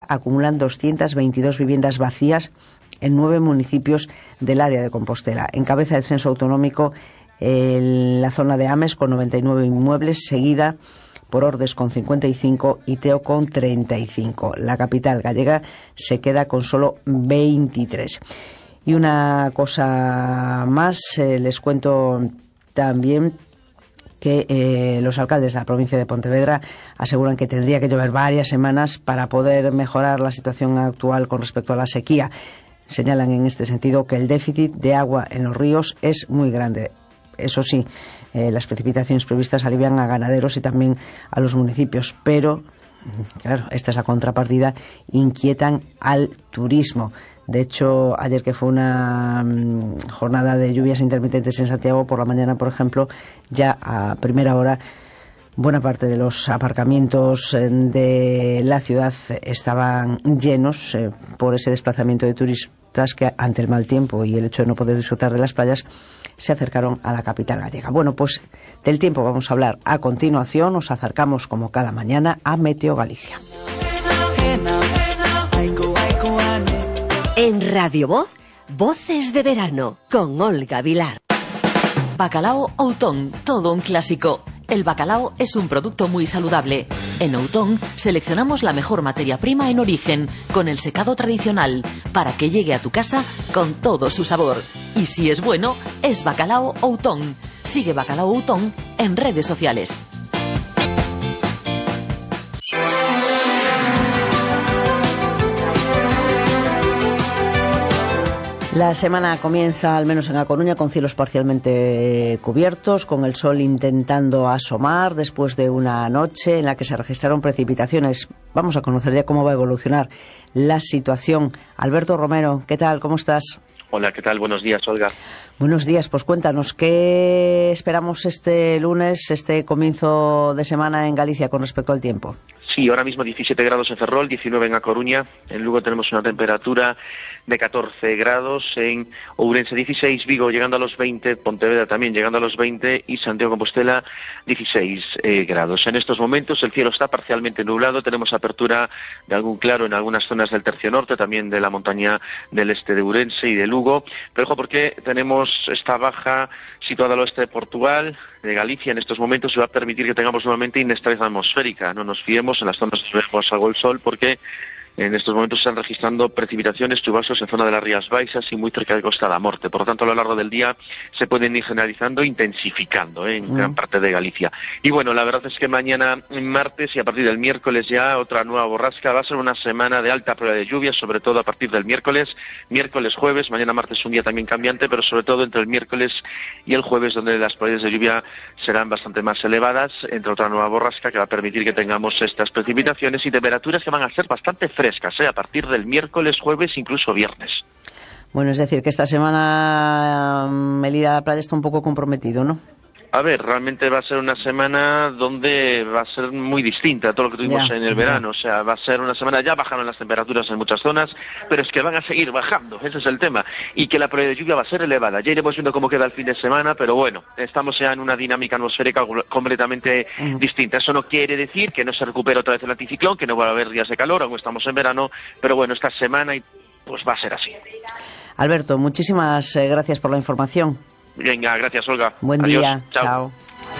acumulan 222 viviendas vacías en 9 municipios del área de Compostela. Encabeza el censo autonómico la zona de Ames con 99 inmuebles, seguida por Ordes con 55 y Teo con 35. La capital gallega se queda con solo 23. Y una cosa más, les cuento también que los alcaldes de la provincia de Pontevedra aseguran que tendría que llover varias semanas para poder mejorar la situación actual con respecto a la sequía. Señalan en este sentido que el déficit de agua en los ríos es muy grande. Eso sí, las precipitaciones previstas alivian a ganaderos y también a los municipios, pero, claro, esta es la contrapartida, inquietan al turismo. De hecho, ayer que fue una jornada de lluvias intermitentes en Santiago, por la mañana, por ejemplo, ya a primera hora, buena parte de los aparcamientos de la ciudad estaban llenos por ese desplazamiento de turistas que, ante el mal tiempo y el hecho de no poder disfrutar de las playas, se acercaron a la capital gallega. Bueno, pues del tiempo vamos a hablar a continuación. Nos acercamos, como cada mañana, a Meteo Galicia. En Radio Voz, Voces de Verano, con Olga Vilar. Bacalao Outón, todo un clásico. El bacalao es un producto muy saludable. En Outón seleccionamos la mejor materia prima en origen, con el secado tradicional, para que llegue a tu casa con todo su sabor. Y si es bueno, es Bacalao Outón. Sigue Bacalao Outón en redes sociales. La semana comienza, al menos en A Coruña, con cielos parcialmente cubiertos, con el sol intentando asomar después de una noche en la que se registraron precipitaciones. Vamos a conocer ya cómo va a evolucionar la situación. Alberto Romero, ¿qué tal? ¿Cómo estás? Hola, ¿qué tal? Buenos días, Olga. Buenos días, pues cuéntanos, ¿qué esperamos este lunes, este comienzo de semana en Galicia con respecto al tiempo? Sí, ahora mismo 17 grados en Ferrol, 19 en A Coruña. En Lugo tenemos una temperatura de 14 grados, en Ourense 16, Vigo llegando a los 20, Pontevedra también llegando a los 20 y Santiago de Compostela 16 grados. En estos momentos el cielo está parcialmente nublado, tenemos apertura de algún claro en algunas zonas del tercio norte, también de la montaña del este de Ourense y de Lugo, pero ojo porque tenemos esta baja situada al oeste de Portugal, de Galicia, en estos momentos se va a permitir que tengamos nuevamente inestabilidad atmosférica. No nos fiemos en las zonas donde vemos algo el sol porque en estos momentos se están registrando precipitaciones chubascos en zona de las Rías Baixas y muy cerca de Costa da Morte. Por lo tanto, a lo largo del día se pueden ir generalizando e intensificando en gran parte de Galicia. Y bueno, la verdad es que mañana, martes y a partir del miércoles ya otra nueva borrasca. Va a ser una semana de alta probabilidad de lluvia, sobre todo a partir del miércoles, jueves. Mañana martes un día también cambiante, pero sobre todo entre el miércoles y el jueves, donde las probabilidades de lluvia serán bastante más elevadas, entre otra nueva borrasca que va a permitir que tengamos estas precipitaciones y temperaturas que van a ser bastante frescas, a partir del miércoles, jueves, incluso viernes. Bueno, es decir, que esta semana el ir a la playa está un poco comprometido, ¿no? A ver, realmente va a ser una semana donde va a ser muy distinta a todo lo que tuvimos en el verano. O sea, va a ser una semana, ya bajaron las temperaturas en muchas zonas, pero es que van a seguir bajando, ese es el tema. Y que la probabilidad de lluvia va a ser elevada. Ya iremos viendo cómo queda el fin de semana, pero bueno, estamos ya en una dinámica atmosférica completamente distinta. Eso no quiere decir que no se recupere otra vez el anticiclón, que no va a haber días de calor, aún estamos en verano, pero bueno, esta semana pues va a ser así. Alberto, muchísimas gracias por la información. Venga, gracias, Olga. Buen Adiós. día. Chao.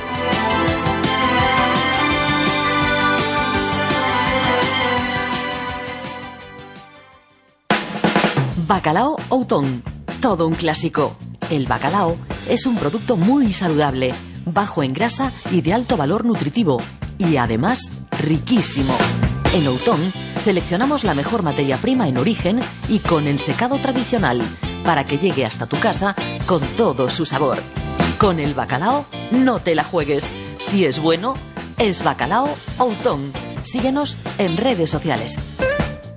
Bacalao Outón, todo un clásico. El bacalao es un producto muy saludable, bajo en grasa y de alto valor nutritivo, y además riquísimo. En Outón seleccionamos la mejor materia prima en origen y con ensecado tradicional, para que llegue hasta tu casa con todo su sabor. Con el bacalao no te la juegues. Si es bueno, es Bacalao Outón. Síguenos en redes sociales.